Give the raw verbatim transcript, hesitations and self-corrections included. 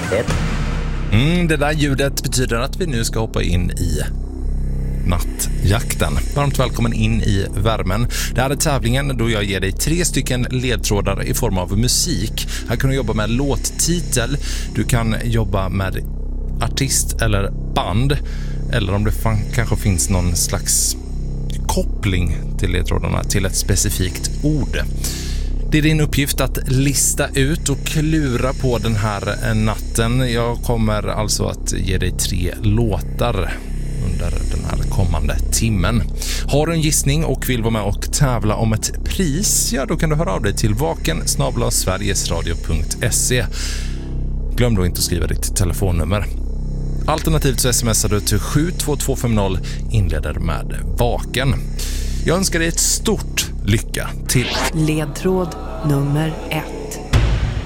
riktigt. Mm, det där ljudet betyder att vi nu ska hoppa in i nattjakten. Varmt välkommen in i värmen. Det här är tävlingen då jag ger dig tre stycken ledtrådar i form av musik. Här kan du jobba med låttitel, du kan jobba med artist eller band, eller om det fan, kanske finns någon slags koppling till ledtrådarna till ett specifikt ord. Det är din uppgift att lista ut och klura på den här natten. Jag kommer alltså att ge dig tre låtar under den här kommande timmen. Har du en gissning och vill vara med och tävla om ett pris, ja då kan du höra av dig till vaken snabel-a sverigesradio punkt se. Glöm då inte att skriva ditt telefonnummer. Alternativt så smsar du till sju två två fem noll, inleder med vaken. Jag önskar dig ett stort lycka till. Ledtråd nummer ett.